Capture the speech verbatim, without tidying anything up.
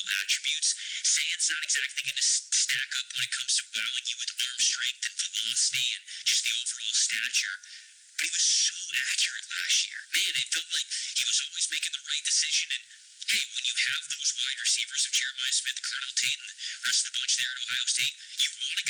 physical attributes, say it's not exactly going to stack up when it comes to wowing you with arm strength and velocity and just the overall stature. But he was so accurate last year. Man, it felt like he was always making the right decision. And hey, when you have those wide receivers of Jeremiah Smith, Cardell Tate, and the rest of the bunch there at Ohio State, you want a